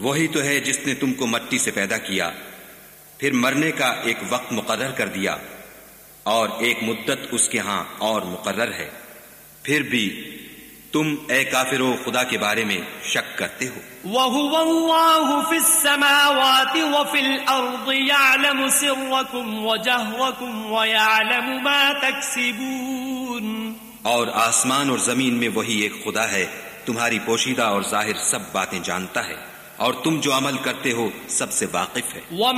वही तो है जिसने तुमको मट्टी से पैदा किया, फिर मरने का एक वक्त मुकर्रर कर दिया और एक मुद्दत उसके यहां और मुकर्रर है। फिर भी तुम ए काफिरो खुदा के बारे में शक करते हो। वहुवल्लाहु फिस समावाति व फिल अर्दि यअलमु सिर्रकुम व जहरकुम व यअलमु मा तक्सिबून। और आसमान और जमीन में वही एक खुदा है, तुम्हारी पोशीदा और जाहिर सब बातें जानता है और तुम जो अमल करते हो सबसे वाकिफ है।